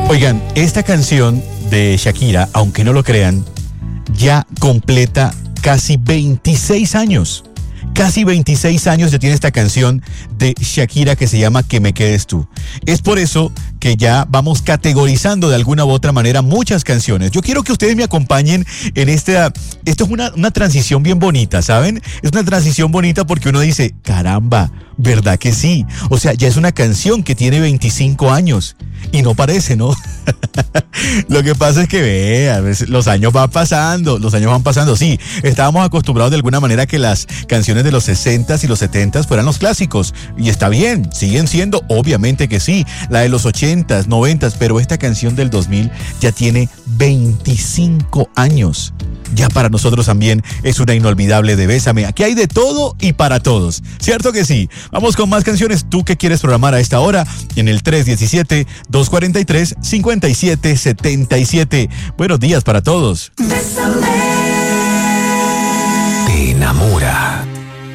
Oigan, esta canción de Shakira, aunque no lo crean, ya completa casi 26 años. Casi 26 años ya tiene esta canción de Shakira que se llama Que me quedes tú. Es por eso que ya vamos categorizando de alguna u otra manera muchas canciones. Yo quiero que ustedes me acompañen en esta. Esto es una transición bien bonita, ¿saben? Es una transición bonita porque uno dice, caramba, ¿verdad que sí? O sea, ya es una canción que tiene 25 años. Y no parece, ¿no? Lo que pasa es que, vea, los años van pasando. Sí, estábamos acostumbrados de alguna manera que las canciones de los 60s y los 70s fueran los clásicos. Y está bien, siguen siendo, obviamente que sí, la de los 80s, 90s, pero esta canción del 2000 ya tiene 25 años. Ya para nosotros también es una inolvidable de Bésame. Aquí hay de todo y para todos. ¿Cierto que sí? Vamos con más canciones. ¿Tú qué quieres programar a esta hora? En el 317-243-5777. Buenos días para todos. Bésame. Te enamora.